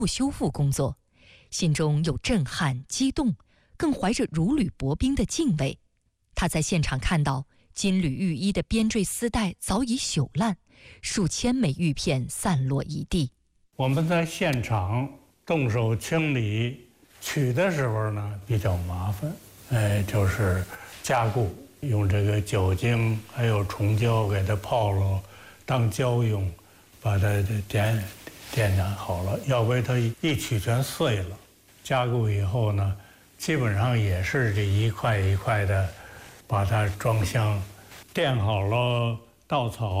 修复工作，心中有震撼、激动，更怀着如履薄冰的敬畏。他在现场看到金缕玉衣的编缀丝带早已朽烂，数千枚玉片散落一地。 我们在现场动手清理取的时候呢，比较麻烦，就是加固，用这个酒精还有虫胶给它泡了，当胶用，把它点燃好了，要不然它一取全碎了。加固以后呢，基本上也是这一块一块的，把它装箱，垫好了稻草。